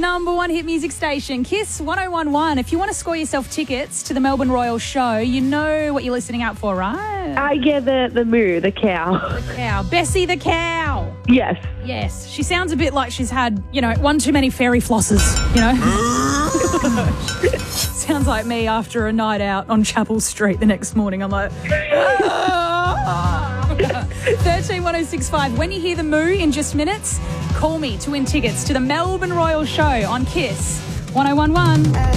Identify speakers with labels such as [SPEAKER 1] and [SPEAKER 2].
[SPEAKER 1] number one hit music station, Kiss 1011. If you want to score yourself tickets to the Melbourne Royal show, you know what you're listening out for, right?
[SPEAKER 2] Yeah, the moo, the cow.
[SPEAKER 1] The cow. Bessie the cow.
[SPEAKER 2] Yes.
[SPEAKER 1] Yes. She sounds a bit like she's had, one too many fairy flosses, Sounds like me after a night out on Chapel Street the next morning. I'm like, 131065. When you hear the moo in just minutes, call me to win tickets to the Melbourne Royal show on Kiss 1011.